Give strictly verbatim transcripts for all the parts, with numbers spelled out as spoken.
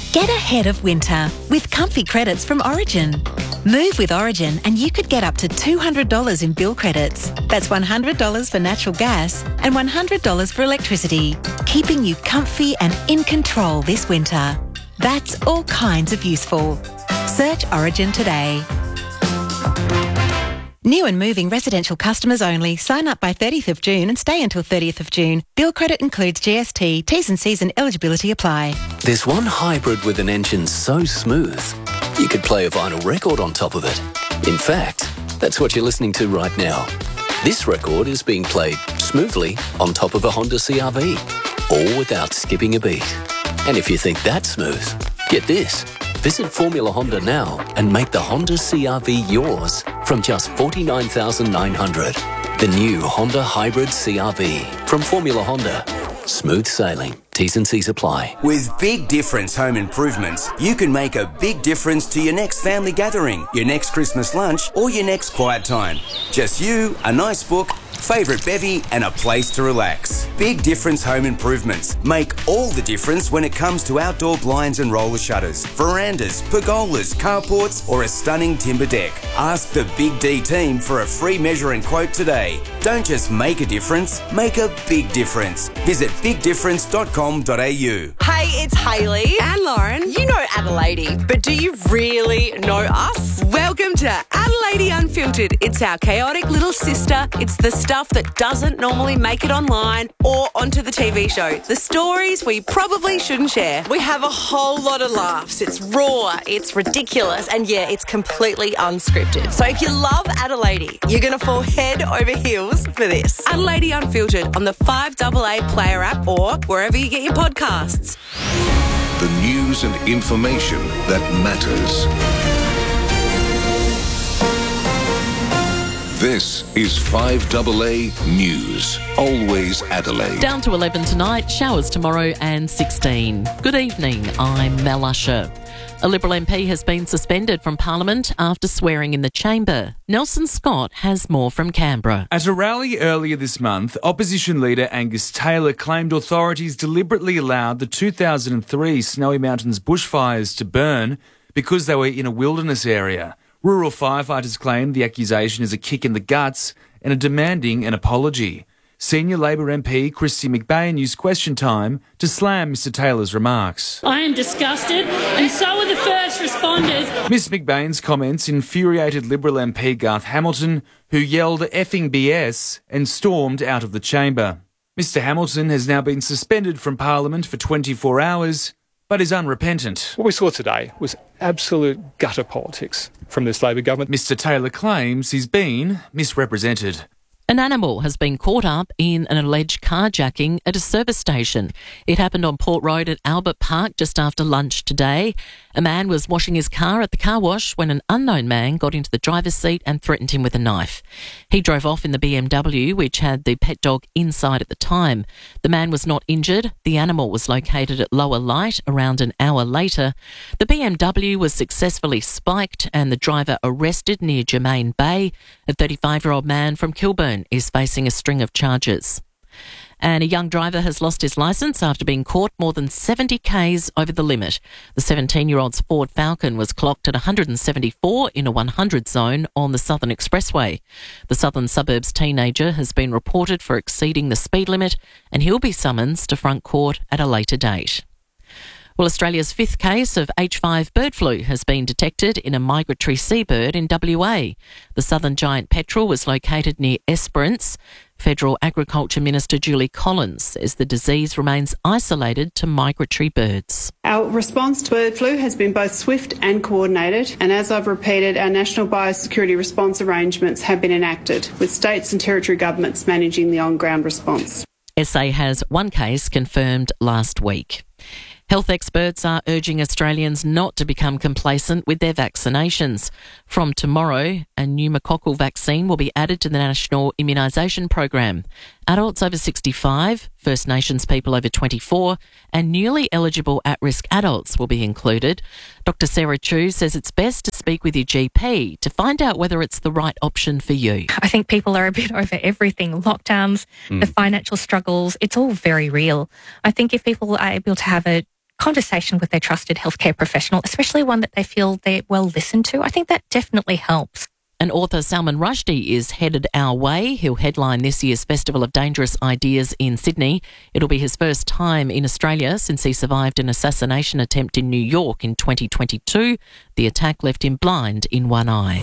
Get ahead of winter with comfy credits from Origin. Move with Origin and you could get up to two hundred dollars in bill credits. That's one hundred dollars for natural gas and one hundred dollars for electricity, keeping you comfy and in control this winter. That's all kinds of useful. Search Origin today. New and moving residential customers only. Sign up by thirtieth of June and stay until thirtieth of June. Bill credit includes G S T. T's and C's and eligibility apply. There's one hybrid with an engine so smooth, you could play a vinyl record on top of it. In fact, that's what you're listening to right now. This record is being played smoothly on top of a Honda C R V, all without skipping a beat. And if you think that's smooth, get this. Visit Formula Honda now and make the Honda C R V yours from just forty-nine thousand nine hundred dollars. The new Honda Hybrid C R V from Formula Honda. Smooth sailing. T's and C's apply. With Big Difference Home Improvements, you can make a big difference to your next family gathering, your next Christmas lunch, or your next quiet time. Just you, a nice book, favourite bevy, and a place to relax. Big Difference Home Improvements make all the difference when it comes to outdoor blinds and roller shutters, verandas, pergolas, carports, or a stunning timber deck. Ask the Big D team for a free measure and quote today. Don't just make a difference, make a big difference. Visit big difference dot com dot a u. Hey, it's Hayley and Lauren. You know Adelaide, but do you really know us? Welcome to Adelaide Unfiltered. It's our chaotic little sister. It's the stuff that doesn't normally make it online or onto the T V show. The stories we probably shouldn't share. We have a whole lot of laughs. It's raw, it's ridiculous, and yeah, it's completely unscripted. So if you love Adelaide, you're going to fall head over heels for this. Adelaide Unfiltered on the five A A Player app or wherever you get your podcasts. The news and information that matters. This is five A A News. Always Adelaide. Down to eleven tonight, showers tomorrow and sixteen. Good evening, I'm Mel Usher. A Liberal M P has been suspended from Parliament after swearing in the chamber. Nelson Scott has more from Canberra. At a rally earlier this month, opposition leader Angus Taylor claimed authorities deliberately allowed the two thousand three Snowy Mountains bushfires to burn because they were in a wilderness area. Rural firefighters claim the accusation is a kick in the guts and are demanding an apology. Senior Labor M P Christy McBain used Question Time to slam Mister Taylor's remarks. I am disgusted, and so are the first responders. Miss McBain's comments infuriated Liberal M P Garth Hamilton, who yelled effing B S and stormed out of the chamber. Mister Hamilton has now been suspended from Parliament for twenty-four hours, but is unrepentant. What we saw today was absolute gutter politics from this Labor government. Mister Taylor claims he's been misrepresented. An animal has been caught up in an alleged carjacking at a service station. It happened on Port Road at Albert Park just after lunch today. A man was washing his car at the car wash when an unknown man got into the driver's seat and threatened him with a knife. He drove off in the B M W, which had the pet dog inside at the time. The man was not injured. The animal was located at Lower Light around an hour later. The B M W was successfully spiked and the driver arrested near Germain Bay. A thirty-five-year-old man from Kilburn is facing a string of charges. And a young driver has lost his licence after being caught more than seventy kays over the limit. The seventeen-year-old's Ford Falcon was clocked at one hundred seventy-four in a one hundred zone on the Southern Expressway. The Southern Suburbs teenager has been reported for exceeding the speed limit and he'll be summoned to front court at a later date. Well, Australia's fifth case of H five bird flu has been detected in a migratory seabird in W A. The southern giant petrel was located near Esperance. Federal Agriculture Minister Julie Collins says the disease remains isolated to migratory birds. Our response to bird flu has been both swift and coordinated, and as I've repeated, our national biosecurity response arrangements have been enacted, with states and territory governments managing the on-ground response. S A has one case confirmed last week. Health experts are urging Australians not to become complacent with their vaccinations. From tomorrow, a pneumococcal vaccine will be added to the National Immunisation Program. Adults over sixty-five, First Nations people over twenty-four, and newly eligible at-risk adults will be included. Doctor Sarah Chu says it's best to speak with your G P to find out whether it's the right option for you. I think people are a bit over everything. Lockdowns, mm. the financial struggles, it's all very real. I think if people are able to have a conversation with their trusted healthcare professional, especially one that they feel they're well listened to, I think that definitely helps. And author Salman Rushdie is headed our way. He'll headline this year's Festival of Dangerous Ideas in Sydney. It'll be his first time in Australia since he survived an assassination attempt in New York in twenty twenty-two. The attack left him blind in one eye.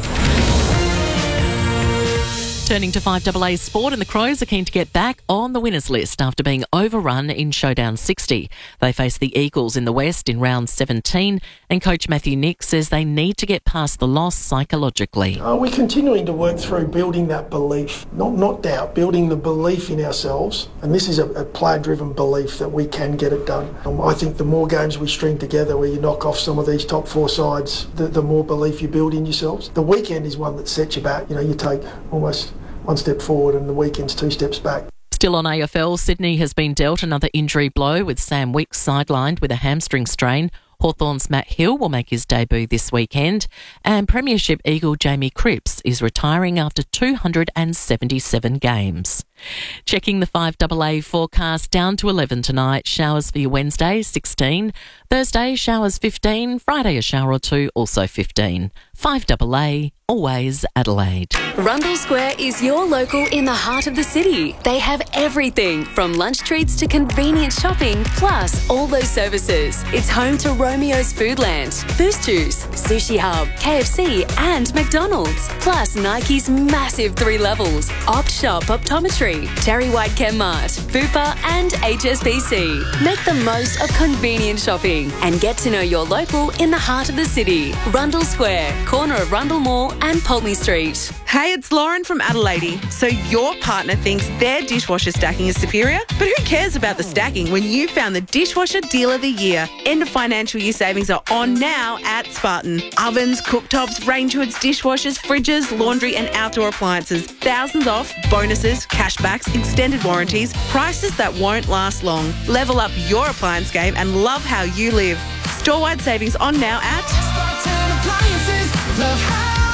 Turning to five A A Sport, and the Crows are keen to get back on the winners list after being overrun in Showdown sixty. They face the Eagles in the West in round seventeen, and coach Matthew Nick says they need to get past the loss psychologically. Uh, we're continuing to work through building that belief, not not doubt, building the belief in ourselves, and this is a, a player-driven belief that we can get it done. Um, I think the more games we string together where you knock off some of these top four sides, the, the more belief you build in yourselves. The weekend is one that sets you back. You know, you take almost one step forward and the weekend's two steps back. Still on A F L, Sydney has been dealt another injury blow with Sam Wicks sidelined with a hamstring strain. Hawthorn's Matt Hill will make his debut this weekend, and Premiership Eagle Jamie Cripps is retiring after two hundred seventy-seven games. Checking the five A A forecast, down to eleven tonight, showers for your Wednesday, sixteen. Thursday, showers fifteen. Friday, a shower or two, also fifteen. five A A, always Adelaide. Rundle Square is your local in the heart of the city. They have everything from lunch treats to convenient shopping, plus all those services. It's home to Romeo's Foodland, Boost Juice, Sushi Hub, K F C and McDonald's, plus Nike's massive three levels, Opt Shop Optometry, Terry White Chemmart, Bupa and H S B C. Make the most of convenient shopping and get to know your local in the heart of the city. Rundle Square, corner of Rundle Mall and Pulteney Street. Hey, it's Lauren from Adelaide. So your partner thinks their dishwasher stacking is superior? But who cares about the stacking when you found the Dishwasher Deal of the Year? End of financial year savings are on now at Spartan. Ovens, cooktops, range hoods, dishwashers, fridges, laundry and outdoor appliances. Thousands off, bonuses, cashbacks, extended warranties, prices that won't last long. Level up your appliance game and love how you live. Store-wide savings on now at Spartan Appliances. Love how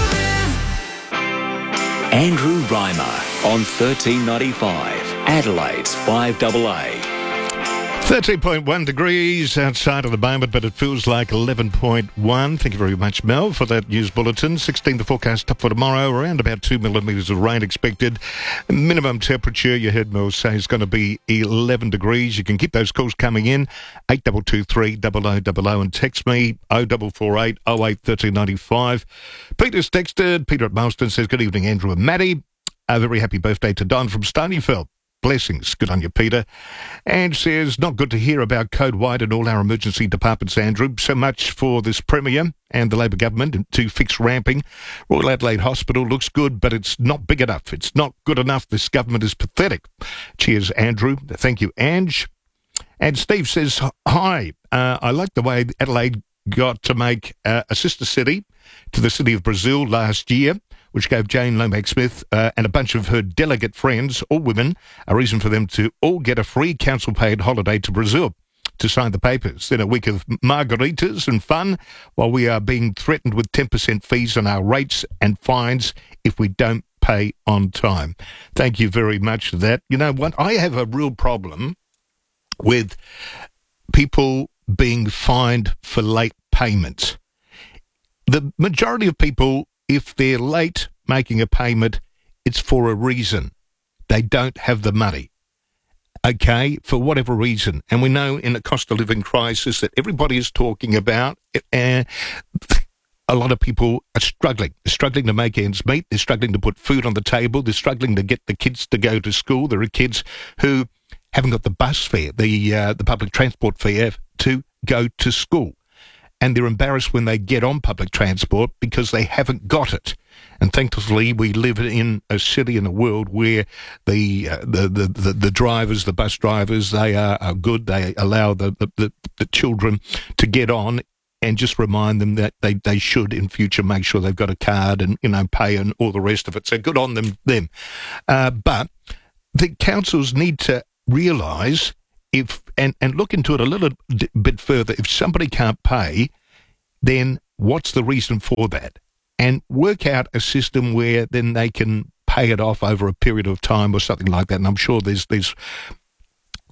you live. Andrew Reimer on thirteen ninety-five, Adelaide's five A A. thirteen point one degrees outside at the moment, but it feels like eleven point one. Thank you very much, Mel, for that news bulletin. sixteen the forecast up for tomorrow, around about two millimetres of rain expected. Minimum temperature, you heard Mel say, is going to be eleven degrees. You can keep those calls coming in, eight two two three, double oh double oh, and text me, oh four four eight, oh eight, one three nine five. Peter's texted. Peter at Marston says, good evening, Andrew and Maddie. A very happy birthday to Don from Stonyfeld. Blessings. Good on you, Peter. And says, not good to hear about Code White and all our emergency departments, Andrew. So much for this Premier and the Labor government to fix ramping. Royal Adelaide Hospital looks good, but it's not big enough. It's not good enough. This government is pathetic. Cheers, Andrew. Thank you, Ange. And Steve says, hi, uh, I like the way Adelaide got to make uh, a sister city to the city of Brazil last year, which gave Jane Lomax-Smith uh, and a bunch of her delegate friends, all women, a reason for them to all get a free council-paid holiday to Brazil to sign the papers. Then a week of margaritas and fun while we are being threatened with ten percent fees on our rates and fines if we don't pay on time. Thank you very much for that. You know what? I have a real problem with people being fined for late payments. The majority of people, if they're late making a payment, it's for a reason. They don't have the money, okay, for whatever reason. And we know in the cost of living crisis that everybody is talking about, uh, a lot of people are struggling. They're struggling to make ends meet. They're struggling to put food on the table. They're struggling to get the kids to go to school. There are kids who haven't got the bus fare, the uh, the public transport fare to go to school. And they're embarrassed when they get on public transport because they haven't got it. And thankfully, we live in a city in a world where the uh, the, the, the the drivers, the bus drivers, they are, are good. They allow the, the, the, the children to get on and just remind them that they, they should in future make sure they've got a card and, you know, pay and all the rest of it. So good on them. them. Uh, but the councils need to realise if and, and look into it a little bit further. If somebody can't pay, then what's the reason for that? And work out a system where then they can pay it off over a period of time or something like that. And I'm sure there's there's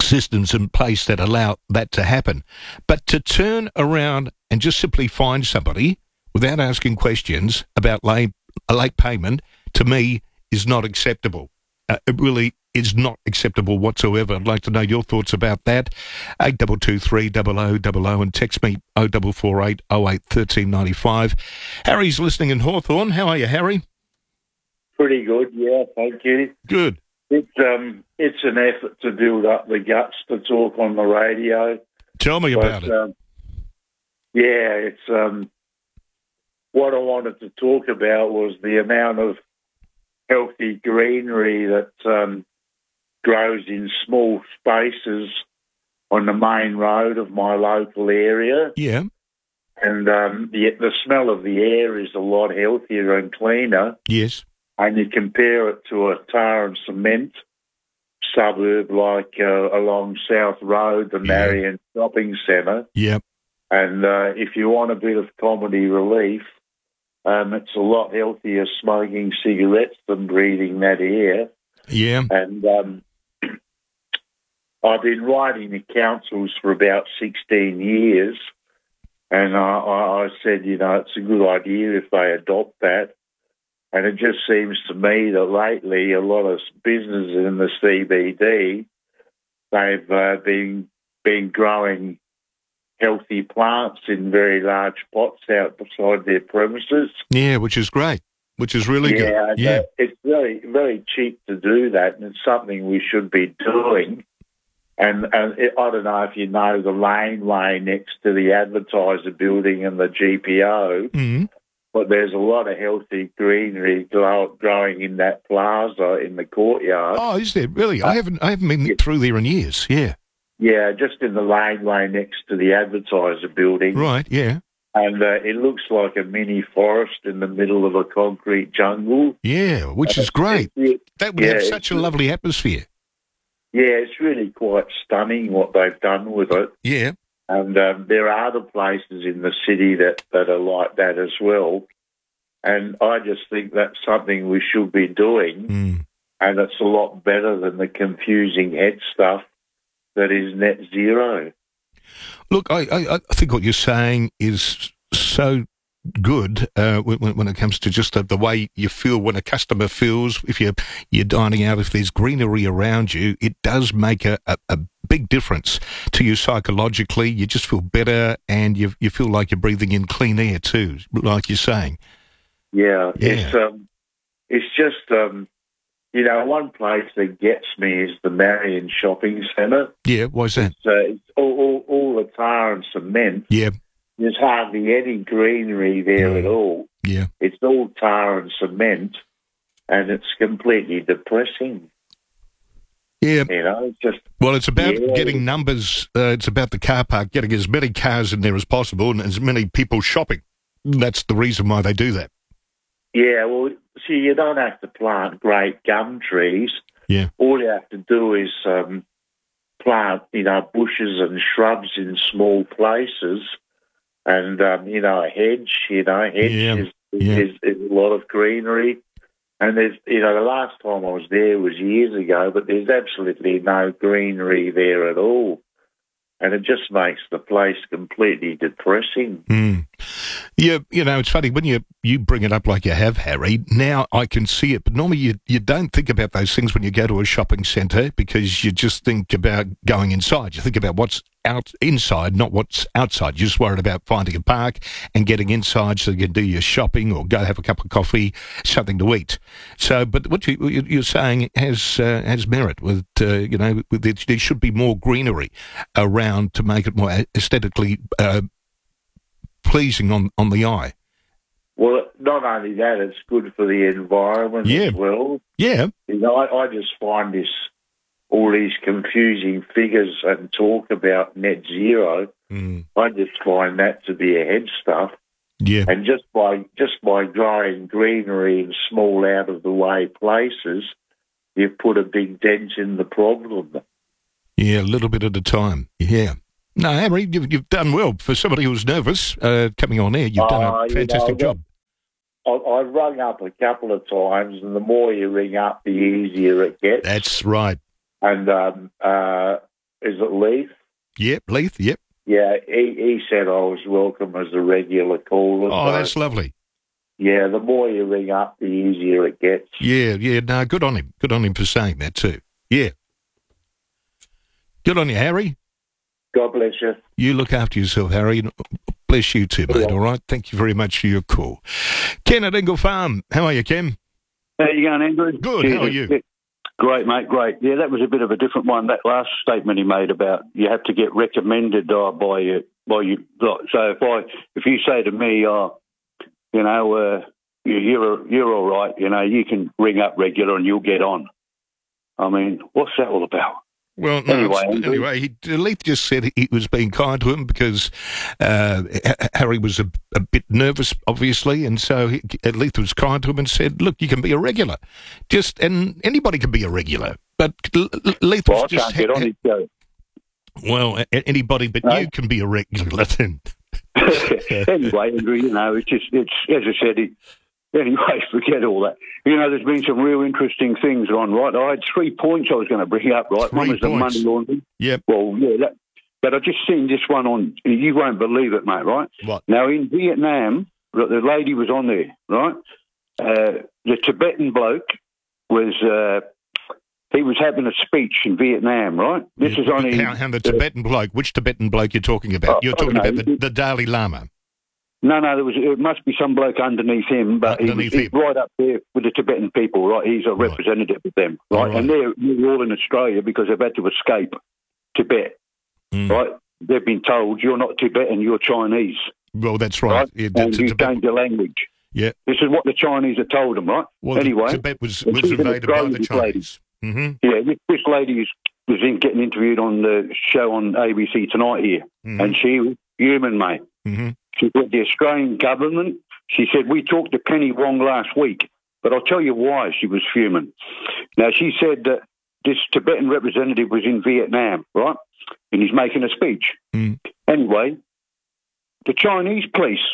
systems in place that allow that to happen. But to turn around and just simply find somebody without asking questions about late, a late payment, to me, is not acceptable. Uh, it really is not acceptable whatsoever. I'd like to know your thoughts about that. eight two two three, double oh double oh, and text me oh four four eight, oh eight, one three nine five. Harry's listening in Hawthorn. How are you, Harry? Pretty good, yeah, thank you. Good. It's um, it's an effort to build up the guts to talk on the radio. Tell me but, about it. Um, yeah, it's um, what I wanted to talk about was the amount of healthy greenery that um, grows in small spaces on the main road of my local area. Yeah. And um, the, the smell of the air is a lot healthier and cleaner. Yes. And you compare it to a tar and cement suburb like uh, along South Road, the Marion Shopping Centre. Yep. And uh, if you want a bit of comedy relief, um, it's a lot healthier smoking cigarettes than breathing that air. Yeah. And um, I've been writing to councils for about sixteen years, and I, I said, you know, it's a good idea if they adopt that. And it just seems to me that lately a lot of businesses in the C B D, they've uh, been been growing healthy plants in very large pots out beside their premises. Yeah, which is great, which is really yeah, good. Yeah, it's very, very cheap to do that, and it's something we should be doing. And, and it, I don't know if you know the laneway next to the advertiser building and the G P O, mm-hmm. but there's a lot of healthy greenery grow, growing in that plaza in the courtyard. Oh, is there really? I haven't, I haven't been yeah. through there in years. Yeah. Yeah, just in the laneway next to the advertiser building. Right, yeah. And uh, it looks like a mini forest in the middle of a concrete jungle. Yeah, which is great. It, that would yeah, have such a lovely atmosphere. Yeah, it's really quite stunning what they've done with it. Yeah. And um, there are other places in the city that, that are like that as well. And I just think that's something we should be doing. Mm. And it's a lot better than the confusing head stuff that is net zero. Look, I, I, I think what you're saying is so good uh, when, when it comes to just the, the way you feel when a customer feels. If you're, you're dining out, if there's greenery around you, it does make a, a, a big difference to you psychologically. You just feel better, and you you feel like you're breathing in clean air too, like you're saying. Yeah, yeah. it's um, it's just um, you know, one place that gets me is the Marion Shopping Centre. Yeah, why's that? It's, uh, it's all, all, all the tar and cement. Yeah. There's hardly any greenery there mm. at all. Yeah. It's all tar and cement, and it's completely depressing. Yeah. You know, it's just... Well, it's about yeah. getting numbers, uh, it's about the car park, getting as many cars in there as possible and as many people shopping. That's the reason why they do that. Yeah, well, see, you don't have to plant great gum trees. Yeah. All you have to do is um, plant, you know, bushes and shrubs in small places, and um, you know, a hedge. You know, hedge yeah. is, yeah. is is a lot of greenery. And there's, you know, the last time I was there was years ago, but there's absolutely no greenery there at all. And it just makes the place completely depressing. Mm. Yeah, you know, it's funny, when you, you bring it up like you have, Harry, now I can see it, but normally you, you don't think about those things when you go to a shopping centre, because you just think about going inside. You think about what's out inside, not what's outside. You're just worried about finding a park and getting inside so you can do your shopping or go have a cup of coffee, something to eat. So, but what you, you're saying has uh, has merit. With uh, you know, with it, there should be more greenery around to make it more aesthetically uh, pleasing on, on the eye. Well, not only that, it's good for the environment yeah. as well. Yeah. You know, I, I just find this, all these confusing figures and talk about net zero, mm. I just find that to be a head stuff. Yeah. And just by just by growing greenery in small, out of the way places, you've put a big dent in the problem. Yeah, a little bit at a time. Yeah. No, Harry, you've, you've done well. For somebody who's nervous uh, coming on air, you've done uh, a fantastic you know, job. I, I've rung up a couple of times, and the more you ring up, the easier it gets. That's right. And um, uh, is it Leith? Yep, Leith, yep. Yeah, he, he said I was welcome as a regular caller. Oh, so, that's lovely. Yeah, the more you ring up, the easier it gets. Yeah, yeah, no, good on him. Good on him for saying that too. Yeah. Good on you, Harry. God bless you. You look after yourself, Harry. Bless you too, mate, all right? Thank you very much for your call. Ken at Ingle Farm. How are you, Ken? How you going, Andrew? Good, how are you? Great, mate, great. Yeah, that was a bit of a different one, that last statement he made about you have to get recommended uh, by you. By you. So if I, if you say to me, oh, you know, uh, you're, you're all right, you know, you can ring up regular and you'll get on. I mean, what's that all about? Well, no, anyway, anyway, he, Leith just said he was being kind to him because uh, Harry was a, a bit nervous, obviously, and so he, Leith was kind to him and said, "Look, you can be a regular, just and anybody can be a regular." But Leith well, was I just can't get on his show. Well, anybody but no? you can be a regular then. Anyway, Andrew, you know, it's just it's as I said. It, Anyway, forget all that. You know, there's been some real interesting things on, right? I had three points I was going to bring up, right? Three one was points. the money laundering. Yep. Well, yeah, that, but I just seen this one on, you won't believe it, mate, right? What? Now, in Vietnam, the lady was on there, right? Uh, the Tibetan bloke was, uh, he was having a speech in Vietnam, right? This yeah, is only... How, how the Tibetan bloke, which Tibetan bloke you're talking about? Uh, you're talking about the, the Dalai Lama. No, no, there was. It must be some bloke underneath him, but underneath he was, he's right up there with the Tibetan people, right? He's a right. representative of them, right? right? And they're, they're all in Australia because they've had to escape Tibet, mm. right? They've been told, you're not Tibetan, you're Chinese. Well, that's right. right? Yeah, and you Tibet... change the language. Yeah. This is what the Chinese have told them, right? Well, anyway, Tibet was, was invaded by the Chinese. Mm-hmm. Yeah, this, this lady is, was in, getting interviewed on the show on A B C Tonight here, mm-hmm. and she was human, mate. Mm-hmm. She said the Australian government, she said, we talked to Penny Wong last week, but I'll tell you why she was fuming. Now, she said that this Tibetan representative was in Vietnam, right? And he's making a speech. Mm. Anyway, the Chinese police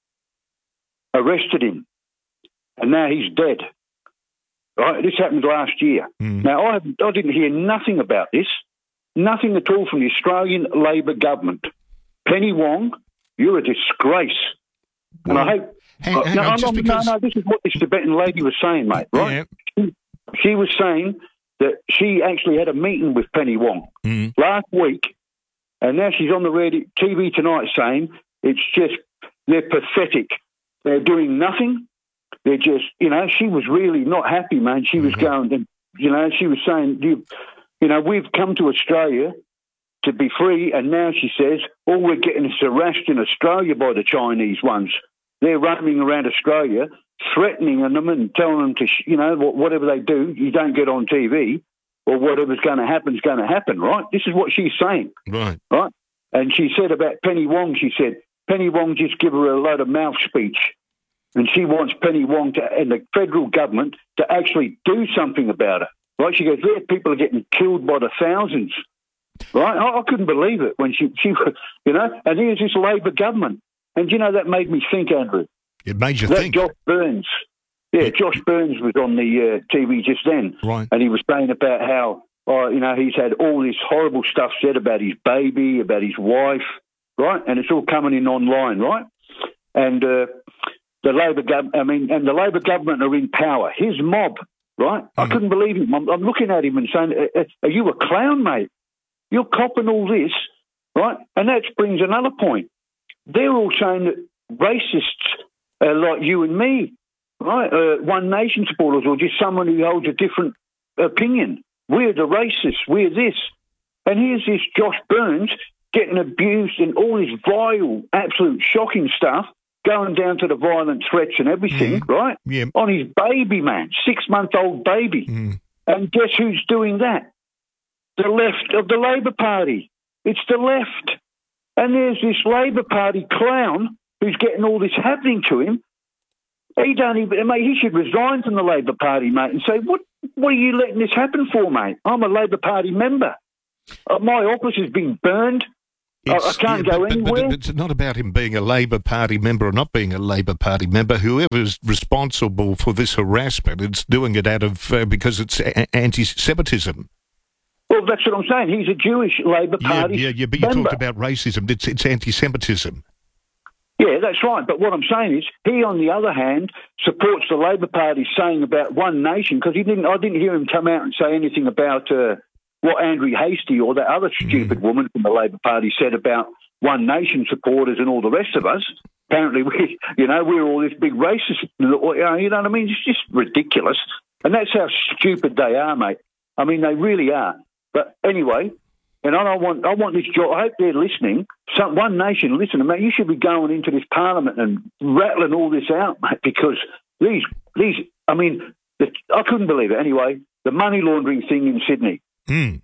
arrested him, and now he's dead. Right? This happened last year. Mm. Now, I, I didn't hear nothing about this, nothing at all from the Australian Labor government. Penny Wong, you're a disgrace. Well, and I hope... hang, hang no, on, I'm, just no, because... no, this is what this Tibetan lady was saying, mate, right? Yeah. She, she was saying that she actually had a meeting with Penny Wong mm. last week, and now she's on the radio, T V Tonight saying it's just, they're pathetic. They're doing nothing. They're just, you know, she was really not happy, man. She was mm-hmm. going, you know, she was saying, you, you know, we've come to Australia to be free, and now she says, all we're getting is harassed in Australia by the Chinese ones. They're roaming around Australia, threatening them and telling them to, you know, whatever they do, you don't get on T V, or whatever's going to happen is going to happen, right? This is what she's saying. Right. Right? And she said about Penny Wong, she said, Penny Wong just give her a load of mouth speech, and she wants Penny Wong to, and the federal government to actually do something about it. Right? She goes, there, people are getting killed by the thousands. Right? I, I couldn't believe it when she, she, you know, and here's this Labor government. And, you know, that made me think, Andrew. It made you that think. Josh Burns. Yeah, it, Josh Burns was on the uh, T V just then. Right. And he was saying about how, oh, you know, he's had all this horrible stuff said about his baby, about his wife, right? And it's all coming in online, right? And uh, the Labor government, I mean, and the Labor government are in power. His mob, right? Mm. I couldn't believe him. I'm, I'm looking at him and saying, are you a clown, mate? You're copping all this, right? And that brings another point. They're all saying that racists are like you and me, right? Uh, One Nation supporters, or just someone who holds a different opinion. We're the racists. We're this. And here's this Josh Burns getting abused and all this vile, absolute shocking stuff, going down to the violent threats and everything, mm. right? Yeah. On his baby, man, six-month-old baby. Mm. And guess who's doing that? The left of the Labor Party. It's the left. And there's this Labor Party clown who's getting all this happening to him. He don't even, mate, he should resign from the Labor Party, mate, and say, what, what are you letting this happen for, mate? I'm a Labor Party member. Uh, my office has been burned. I, I can't yeah, go but, anywhere. But, but it's not about him being a Labor Party member or not being a Labor Party member. Whoever's responsible for this harassment, it's doing it out of uh, because it's a- anti-Semitism. Well, Well, that's what I'm saying. He's a Jewish Labor Party Yeah, yeah, yeah but you member. talked about racism. It's, it's anti-Semitism. Yeah, that's right. But what I'm saying is, he, on the other hand, supports the Labor Party saying about one nation, because he didn't. I didn't hear him come out and say anything about uh, what Andrew Hastie or that other stupid mm. woman from the Labor Party said about one nation supporters and all the rest of us. Apparently, we, you know, we're all this big racist. You know what I mean? It's just ridiculous, and that's how stupid they are, mate. I mean, they really are. But anyway. And I don't want, I want this job. I hope they're listening. Some, one nation, listen, mate. You should be going into this parliament and rattling all this out, mate. Because these, these. I mean, the, I couldn't believe it. Anyway, the money laundering thing in Sydney. Mm.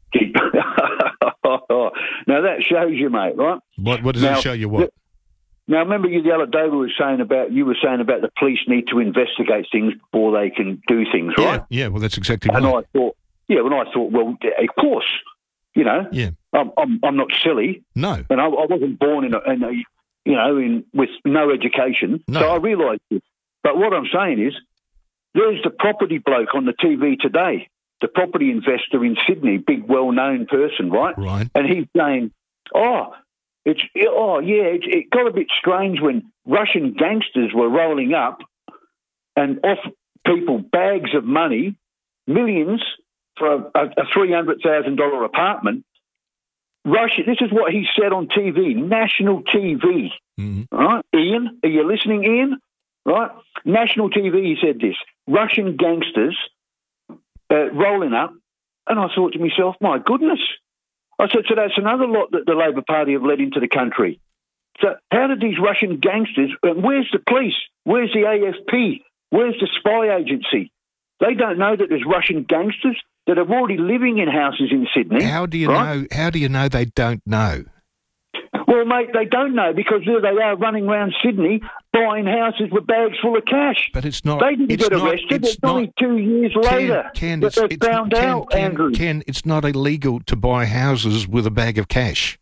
Now that shows you, mate, right? What? What does now, it show you? What? Now, remember you the other day we were saying about you were saying about the police need to investigate things before they can do things, right? Yeah. Yeah. Well, that's exactly and right. And I thought, yeah, when I thought, well, of course. You know, yeah. I'm, I'm I'm not silly. No, and I, I wasn't born in, a, in a, you know, in with no education. No. So I realised this. But what I'm saying is, there's the property bloke on the T V today, the property investor in Sydney, big, well-known person, right? Right. And he's saying, oh, it's oh yeah, it, it got a bit strange when Russian gangsters were rolling up and off people bags of money, millions. For a, a three hundred thousand dollars apartment. Russia, this is what he said on T V, national T V. Mm-hmm. Right? Ian, are you listening, Ian? Right? National T V, he said this. Russian gangsters uh, rolling up. And I thought to myself, my goodness. I said, so that's another lot that the Labor Party have led into the country. So how did these Russian gangsters, and where's the police? Where's the A F P? Where's the spy agency? They don't know that there's Russian gangsters that are already living in houses in Sydney. How do you right? know? How do you know they don't know? Well, mate, they don't know because there they are running around Sydney buying houses with bags full of cash. But it's not. They didn't it's get not, arrested. It's, it's not, only two years Ken, later Ken, that they found Ken, out, Ken, Andrew. Ken, it's not illegal to buy houses with a bag of cash.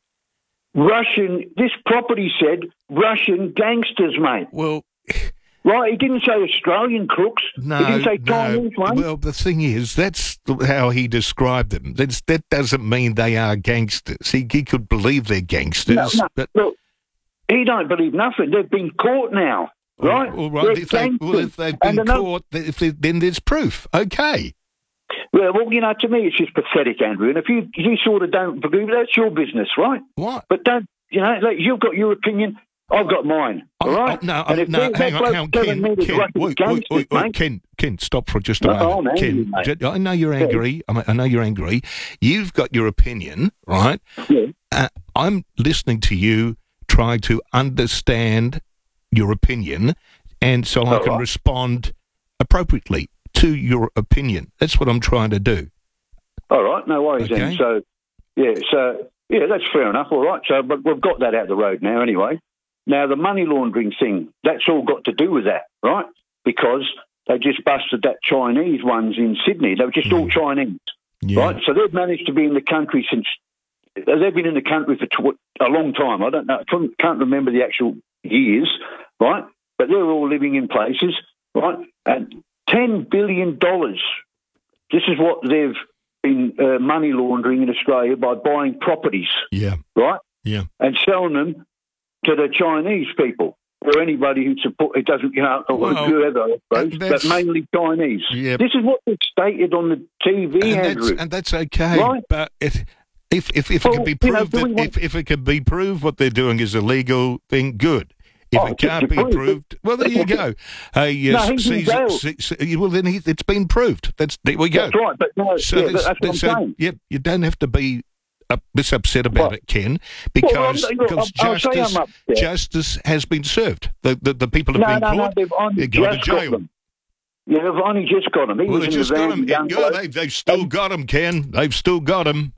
Russian. This property said Russian gangsters, mate. Well. Right, he didn't say Australian crooks. No, he didn't say no. Chinese ones. Well, the thing is, that's the, how he described them. That's, that doesn't mean they are gangsters. He, he could believe they're gangsters. No, no. But Look, he don't believe nothing. They've been caught now, right? Well, right. If, they, well, if they've been and caught, if they, then there's proof. Okay. Well, well, you know, to me, it's just pathetic, Andrew. And if you you sort of don't believe it, that's your business, right? What? But don't, you know, like, you've got your opinion. I've got mine, all right? Oh, no, and if no, that hang on, bloke hang on, telling Ken, me there's Ken, Russian wait, gangsters, wait, wait, mate, Ken, Ken, stop for just a No, moment. I'm angry, Ken, mate. ju- I know you're angry. I I know you're angry. You've got your opinion, right? Yeah. Uh, I'm listening to you try to understand your opinion, and so I All can right. respond appropriately to your opinion. That's what I'm trying to do. All right, no worries Okay. then. So, yeah, so, yeah, that's fair enough, all right. So, but we've got that out the road now anyway. Now, the money laundering thing, that's all got to do with that, right? Because they just busted that Chinese ones in Sydney. They were just all Chinese, Yeah. right? So they've managed to be in the country since, they've been in the country for tw- a long time. I don't know, I can't remember the actual years, right? But they're all living in places, right? And ten billion dollars, this is what they've been uh, money laundering in Australia by buying properties, Yeah. right? Yeah. And selling them to the Chinese people or anybody who support it doesn't, you know, or Well, whoever, I suppose, that- but that's- mainly Chinese. Yeah. This is what they've stated on the T V, and Andrew. that's, and that's okay. Right? But if if if, if Well, it can be you know, proved do we that, want- if, if it can be proved what they're doing is illegal, then good. If Oh, it just can't to be prove it. proved, well, there you go. Hey, No, uh, he's in Caesar, jail. Caesar- well, then he, it's been proved. That's there we go. That's right, but no, So, yeah, there's- that's what I'm so, saying. yep, you don't have to be up, this upset about Well, it, Ken, well, because, I'm- look, because I'll- I'll say justice I'm upset. justice has been served. The the, the people have No, been no, no, caught. they've only They're going to just got jail. them. Yeah, they've only just got him. He Well, was they in just the got van, him. young Yeah, bloke. they've, they've still got him, Ken. They've still got him.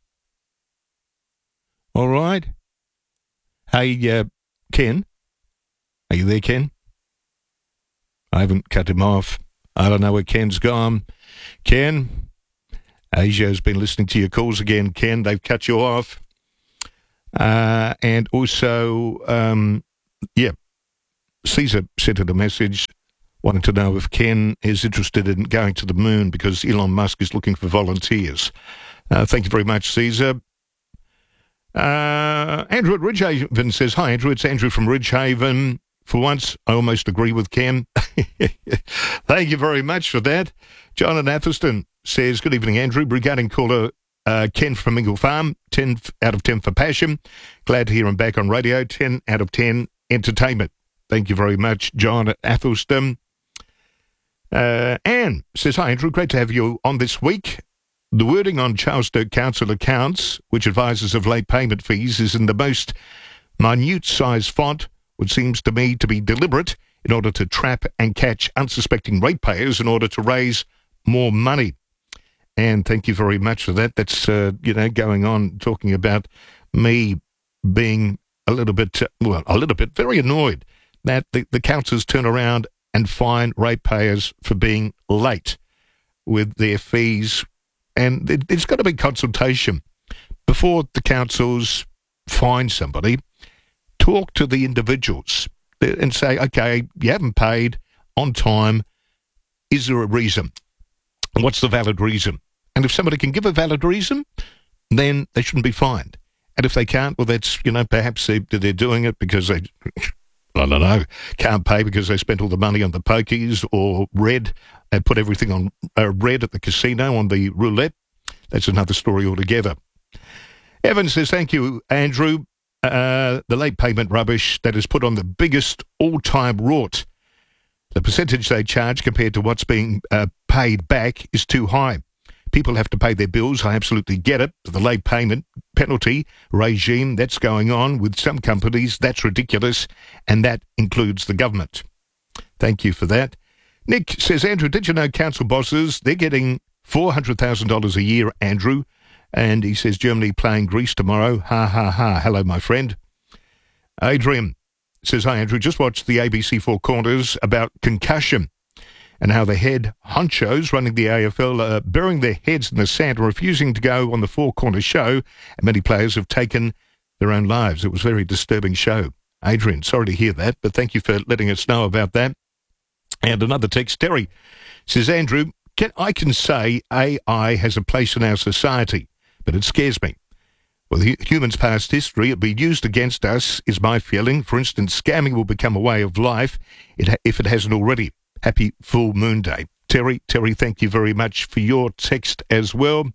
All right. Hey, uh, Ken. Are you there, Ken? I haven't cut him off. I don't know where Ken's gone. Ken, Asia's been listening to your calls again, Ken. They've cut you off. Uh, and also, um, yeah, Caesar sent in a message wanting to know if Ken is interested in going to the moon because Elon Musk is looking for volunteers. Uh, thank you very much, Caesar. Uh, Andrew at Ridgehaven says, hi, Andrew. It's Andrew from Ridgehaven. For once, I almost agree with Ken. Thank you very much for that. John at Athelston says, good evening, Andrew. Regarding caller uh, Ken from Ingle Farm, ten out of ten for passion. Glad to hear him back on radio. ten out of ten entertainment. Thank you very much, John at Athelston. Uh, Anne says, hi, Andrew. Great to have you on this week. The wording on Charles Sturt Council accounts, which advises of late payment fees, is in the most minute size font, which seems to me to be deliberate in order to trap and catch unsuspecting ratepayers in order to raise more money. And thank you very much for that. That's, uh, you know, going on, talking about me being a little bit, uh, well, a little bit, very annoyed that the, the councils turn around and fine ratepayers for being late with their fees. And it, it's got to be consultation. Before the councils fine somebody, talk to the individuals and say, okay, you haven't paid on time. Is there a reason? What's the valid reason? And if somebody can give a valid reason, then they shouldn't be fined. And if they can't, well, that's, you know, perhaps they, they're doing it because they, I don't know, can't pay because they spent all the money on the pokies or red and put everything on uh, red at the casino on the roulette. That's another story altogether. Evan says, thank you, Andrew. Uh, the late payment rubbish that is put on the biggest all-time rort. The percentage they charge compared to what's being uh, paid back is too high. People have to pay their bills. I absolutely get it. The late payment penalty regime that's going on with some companies, that's ridiculous, and that includes the government. Thank you for that. Nick says, Andrew, did you know council bosses, they're getting four hundred thousand dollars a year, Andrew? And he says, Germany playing Greece tomorrow. Ha, ha, ha. Hello, my friend. Adrian says, hi, Andrew. Just watched the A B C Four Corners about concussion and how the head honchos running the A F L are burying their heads in the sand and refusing to go on the Four Corners show. And many players have taken their own lives. It was a very disturbing show. Adrian, sorry to hear that, but thank you for letting us know about that. And another text, Terry says, Andrew, can, I can say A I has a place in our society, but it scares me. Well, the humans' past history, it'll be used against us, is my feeling. For instance, scamming will become a way of life it, if it hasn't already. Happy Full Moon Day. Terry, Terry, thank you very much for your text as well.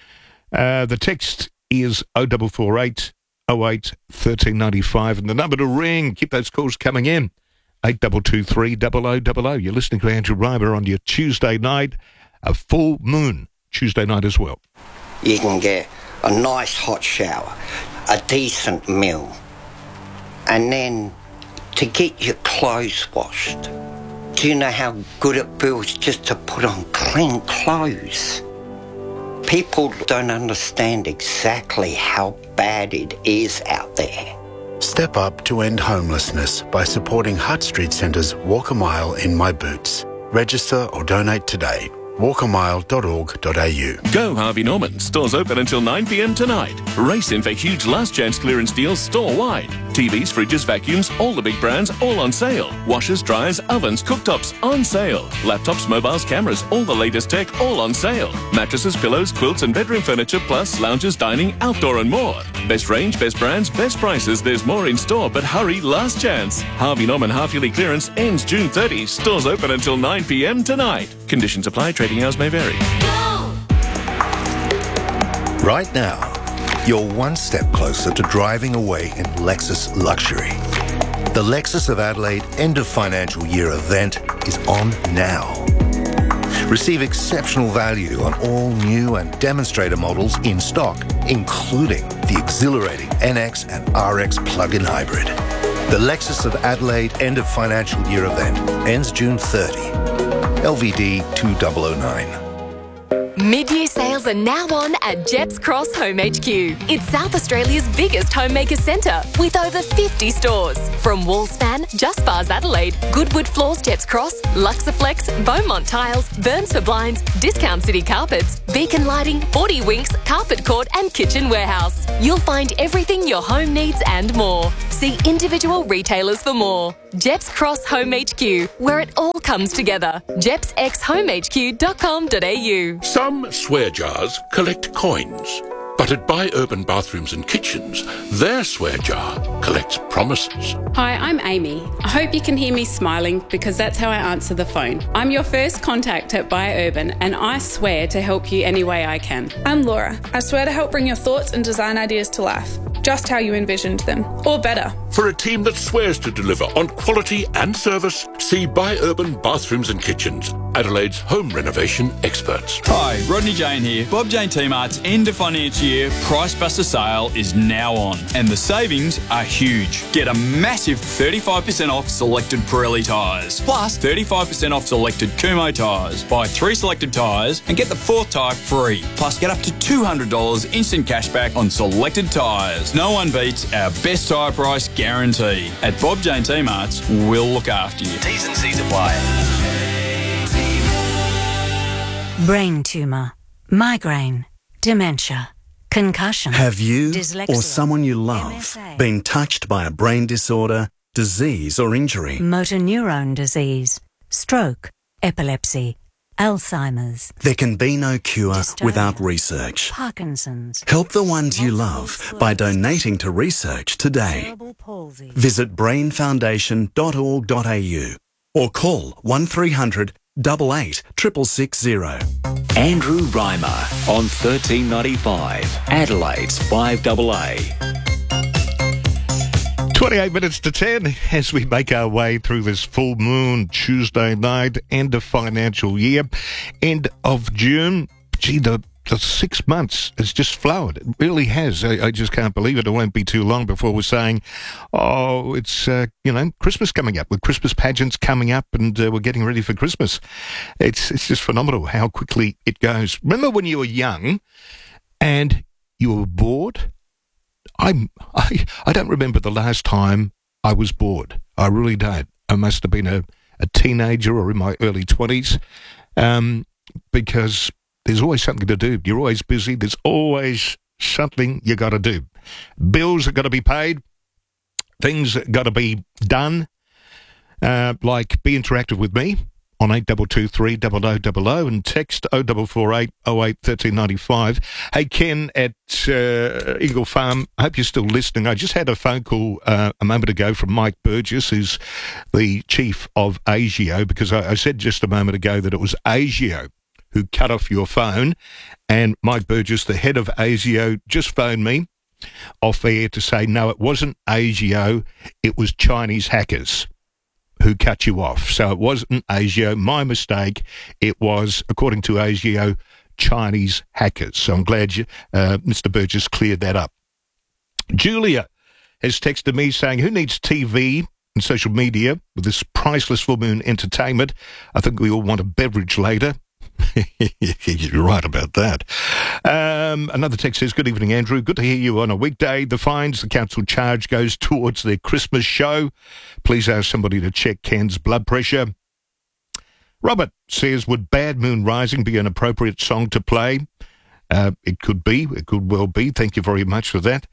Uh, the text is oh four four eight, oh eight, one three nine five, and the number to ring, keep those calls coming in, eight two two three, double oh double oh. You're listening to Andrew Reimer on your Tuesday night, a full moon Tuesday night as well. You can get a nice hot shower, a decent meal, and then to get your clothes washed. Do you know how good it feels just to put on clean clothes? People don't understand exactly how bad it is out there. Step up to end homelessness by supporting Hutt Street Centre's Walk a Mile in My Boots. Register or donate today. walk a mile dot org dot a u. Go Harvey Norman. Stores open until nine p m tonight. Race in for huge last chance clearance deals store-wide. T Vs, fridges, vacuums, all the big brands, all on sale. Washers, dryers, ovens, cooktops, on sale. Laptops, mobiles, cameras, all the latest tech, all on sale. Mattresses, pillows, quilts and bedroom furniture, plus lounges, dining, outdoor and more. Best range, best brands, best prices. There's more in store, but hurry, last chance. Harvey Norman half-yearly clearance ends June thirtieth. Stores open until nine p m tonight. Conditions apply. Trading hours may vary. Right now, you're one step closer to driving away in Lexus luxury. The Lexus of Adelaide end of financial year event is on now. Receive exceptional value on all new and demonstrator models in stock, including the exhilarating N X and R X plug-in hybrid. The Lexus of Adelaide end of financial year event ends June thirtieth. L V D two thousand nine. Mid-year sales are now on at Jeps Cross Home H Q. It's South Australia's biggest homemaker centre with over fifty stores. From Wallspan, Just Bars Adelaide, Goodwood Floors Jeps Cross, Luxaflex, Beaumont Tiles, Burns for Blinds, Discount City Carpets, Beacon Lighting, forty Winks, Carpet Court and Kitchen Warehouse. You'll find everything your home needs and more. See individual retailers for more. Jeps Cross Home H Q, where it all comes together. jeps x home h q dot com dot a u. So Some swear jars collect coins, but at Buy Urban Bathrooms and Kitchens, their swear jar collects promises. Hi, I'm Amy. I hope you can hear me smiling because that's how I answer the phone. I'm your first contact at Buy Urban and I swear to help you any way I can. I'm Laura. I swear to help bring your thoughts and design ideas to life, just how you envisioned them, or better. For a team that swears to deliver on quality and service, see Buy Urban Bathrooms and Kitchens, Adelaide's home renovation experts. Hi, Rodney Jane here. Bob Jane T-Mart's end of financial year Price Buster sale is now on, and the savings are huge. Get a massive thirty-five percent off selected Pirelli tyres, plus thirty-five percent off selected Kumho tyres. Buy three selected tyres and get the fourth tyre free, plus get up to two hundred dollars instant cashback on selected tyres. No one beats our best tyre price guarantee. At Bob Jane T-Mart's, we'll look after you. T's and C's apply. Brain tumour, migraine, dementia, concussion. Have you dyslexia, or someone you love M S A, been touched by a brain disorder, disease or injury? motor neurone disease, stroke, epilepsy, Alzheimer's, There can be no cure Dystonia, without research. Parkinson's. Help the ones you love by donating to research today. Cerebral palsy. Visit brain foundation dot org dot a u or call one three hundred, eight eight, six six six zero. Andrew Reimer on thirteen ninety-five, Adelaide's five double A. twenty-eight minutes to ten as we make our way through this full moon Tuesday night, end of financial year, end of June. Gee, the, the six months has just flown. It really has. I, I just can't believe it. It won't be too long before we're saying, oh, it's, uh, you know, Christmas coming up, with Christmas pageants coming up, and uh, we're getting ready for Christmas. It's, it's just phenomenal how quickly it goes. Remember when you were young and you were bored? I'm, I I don't remember the last time I was bored. I really don't. I must have been a, a teenager or in my early twenties, um, because there's always something to do. You're always busy. There's always something you got to do. Bills are got to be paid. Things got to be done. Uh, like be interactive with me on eight two two three, double oh double oh and text oh four four eight, oh eight, one three nine five. Hey, Ken at uh, Eagle Farm, I hope you're still listening. I just had a phone call uh, a moment ago from Mike Burgess, who's the chief of ASIO, because I, I said just a moment ago that it was ASIO who cut off your phone, and Mike Burgess, the head of ASIO, just phoned me off air to say, no, it wasn't ASIO, it was Chinese hackers who cut you off. So it wasn't ASIO, my mistake. It was, according to ASIO, Chinese hackers. So I'm glad you, uh, Mister Burgess cleared that up. Julia has texted me saying, who needs T V and social media with this priceless full moon entertainment? I think we all want a beverage later. You're right about that. Um, another text says, good evening, Andrew. Good to hear you on a weekday. The fines the council charge goes towards their Christmas show. Please ask somebody to check Ken's blood pressure. Robert says, would Bad Moon Rising be an appropriate song to play? Uh, it could be. It could well be. Thank you very much for that.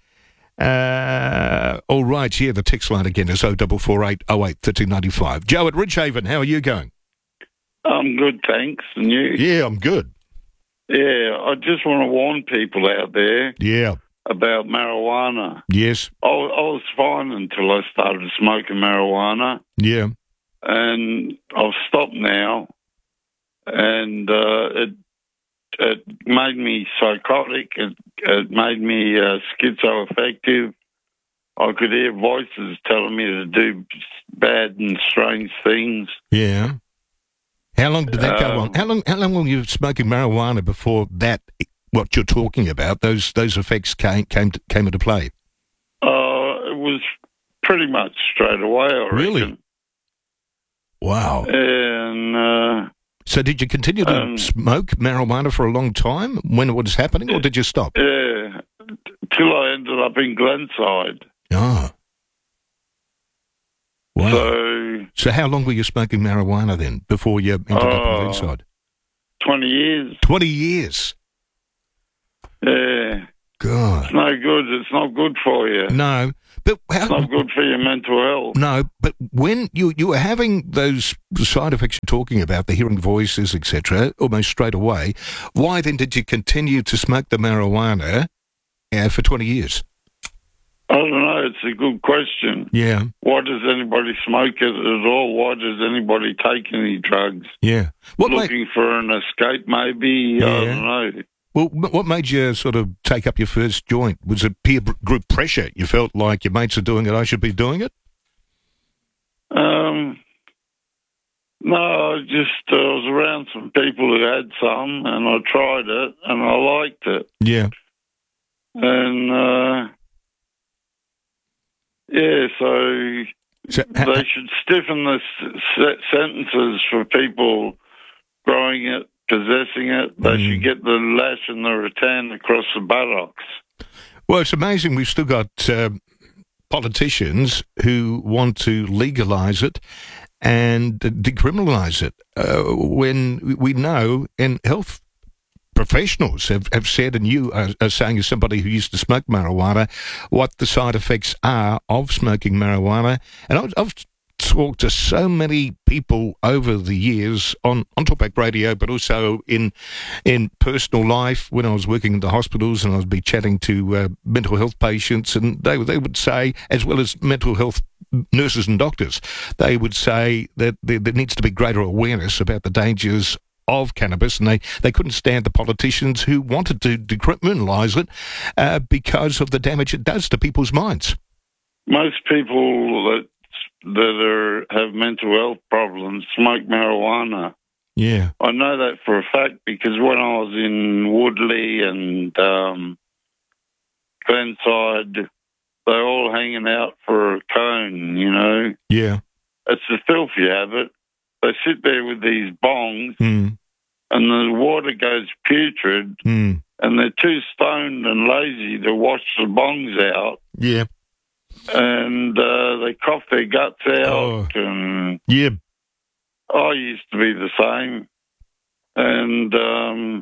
Uh, all right, yeah, the text line again is oh four four eight, oh eight, one three nine five. Joe at Ridgehaven, how are you going? I'm good, thanks. And you? Yeah, I'm good. Yeah, I just want to warn people out there Yeah. about marijuana. Yes. I, was- I was fine until I started smoking marijuana, Yeah. and I've stopped now, and uh, it it made me psychotic. It, it made me uh, schizoaffective. I could hear voices telling me to do bad and strange things. Yeah. How long did that go Um, on? How long? How long were you smoking marijuana before that? What you're talking about? Those those effects came came to, came into play. Uh, it was pretty much straight away, I Really? reckon. Wow. And uh, So did you continue to um, smoke marijuana for a long time when it was happening, or did you stop? yeah, till I ended up in Glenside. Oh. Wow. So So how long were you smoking marijuana then before you ended up Oh. on inside? twenty years. Twenty years. Yeah. God. It's no good. It's not good for you. No. But how, it's not good for your mental health. No, but when you, you were having those side effects you're talking about, the hearing voices, et cetera, almost straight away, why then did you continue to smoke the marijuana uh, for twenty years? I don't know. It's a good question. Yeah. Why does anybody smoke it at all? Why does anybody take any drugs? Yeah. What Looking made... for an escape, maybe? Yeah. I don't know. Well, what made you sort of take up your first joint? Was it peer group pressure? You felt like your mates are doing it, I should be doing it? Um, no, I just uh, was around some people who had some, and I tried it, and I liked it. Yeah. And, uh, yeah, so, so they should stiffen the s- sentences for people growing it, possessing it. They mm. should get the lash and the rattan across the buttocks. Well, it's amazing we've still got uh, politicians who want to legalise it and decriminalise it uh, when we know, and health professionals have, have said, and you are, are saying as somebody who used to smoke marijuana, what the side effects are of smoking marijuana. And I've, I've talked to so many people over the years on, on Talkback Radio, but also in in personal life when I was working in the hospitals, and I would be chatting to uh, mental health patients, and they they would say, as well as mental health nurses and doctors, they would say that there, there needs to be greater awareness about the dangers of cannabis, and they, they couldn't stand the politicians who wanted to decriminalise it uh, because of the damage it does to people's minds. Most people that that are have mental health problems smoke marijuana. Yeah. I know that for a fact because when I was in Woodley and um, Glenside, they're all hanging out for a cone, you know. Yeah. It's a filthy habit. They sit there with these bongs mm. and the water goes putrid mm. and they're too stoned and lazy to wash the bongs out. Yeah. And uh, they cough their guts out. Oh. And yeah. I used to be the same. And um,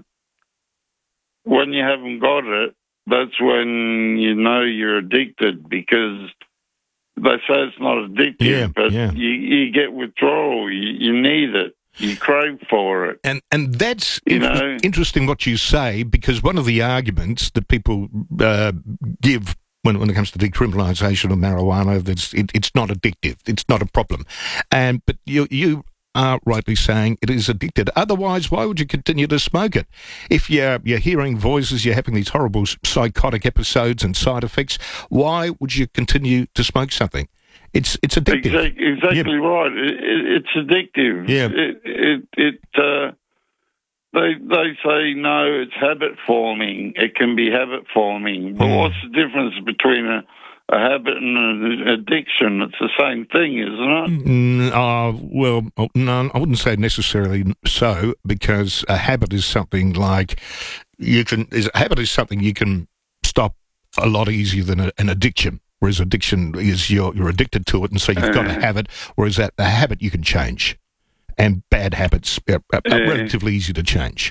when you haven't got it, that's when you know you're addicted, because they say it's not addictive, yeah, but yeah. You, you get withdrawal. You, you need it. You crave for it. And and that's you inter- know? interesting what you say, because one of the arguments that people uh, give when, when it comes to decriminalisation of marijuana, that's it, it's not addictive. It's not a problem. And but you you are rightly saying it is addicted. Otherwise, why would you continue to smoke it? If you're, you're hearing voices, you're having these horrible psychotic episodes and side effects, why would you continue to smoke something? It's it's addictive. Exactly, exactly yeah. right. It, it, it's addictive. Yeah. It it, it uh, they they say no, it's habit forming. It can be habit forming. But mm. what's the difference between a A habit and an addiction? It's the same thing, isn't it? Mm, uh, well, no, I wouldn't say necessarily so, because a habit is something like you can. Is a habit is something you can stop a lot easier than a, an addiction. Whereas addiction is you're you're addicted to it, and so you've got a habit. Whereas that a habit you can change, and bad habits are, are Yeah. relatively easy to change.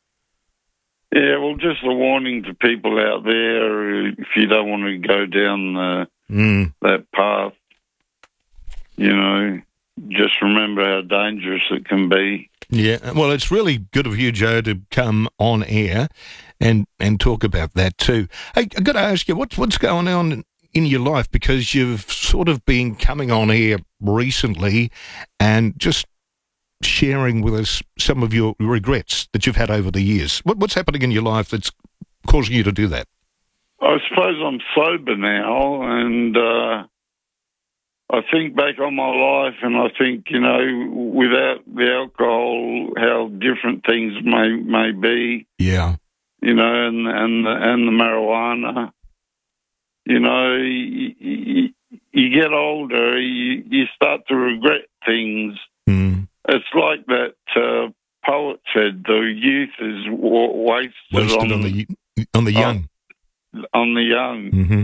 Yeah, well, just a warning to people out there: if you don't want to go down the, mm. that path, you know, just remember how dangerous it can be. Yeah, well, it's really good of you, Joe, to come on air and and talk about that too. Hey, I've got to ask you, what's what's going on in your life, because you've sort of been coming on air recently and just sharing with us some of your regrets that you've had over the years. What, what's happening in your life that's causing you to do that? I suppose I'm sober now, and uh, I think back on my life, and I think, you know, without the alcohol, how different things may may be. Yeah. You know, and and the, and the marijuana. You know, you, you, you get older, you, you start to regret things. Mm. It's like that uh, poet said: the youth is wa- wasted, Wasted on, on the on the young. On, on the young. Mm-hmm.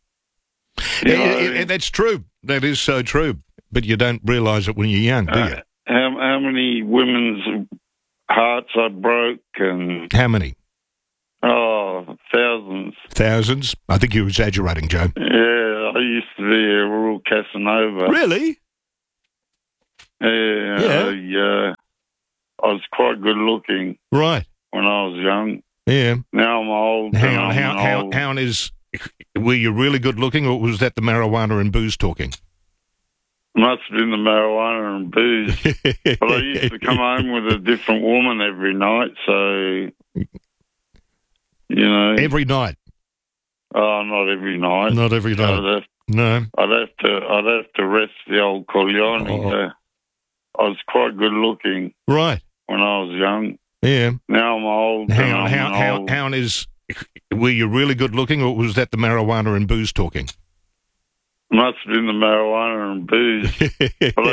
You Yeah, know, yeah, yeah, that's true. That is so true. But you don't realise it when you're young, do you? uh, how, how many women's hearts I broke, and How many? oh, uh, thousands. Thousands? I think you're exaggerating, Joe. Yeah, I used to be a real Casanova. Really? Yeah, Yeah. I, uh, I was quite good looking. Right. When I was young. Yeah. Now I'm old. Hang and on, I'm how, an how, old. how is... Were you really good looking, or was that the marijuana and booze talking? Must have been the marijuana and booze. But I used to come home with a different woman every night, so... You know... Every night? Oh, not every night. Not every night. I'd have, No. I'd have to I'd have to rest the old Coglioni. Oh. Uh, I was quite good looking. Right. When I was young. Yeah. Now I'm old. Hang and on, I'm how, an how, old. how is... Were you really good looking, or was that the marijuana and booze talking? Must have been the marijuana and booze. But